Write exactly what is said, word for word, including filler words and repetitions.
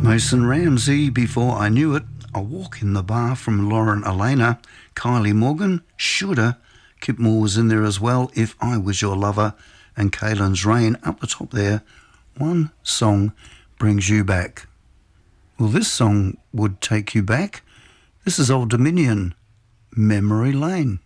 Mason Ramsey, Before I Knew It, A Walk in the Bar from Lauren Elena, Kylie Morgan, Shoulda, Kip Moore was in there as well, If I Was Your Lover, and Kaylin's Rain. Up the top there, One Song Brings You Back. Well, this song would take you back. This is Old Dominion, Memory Lane.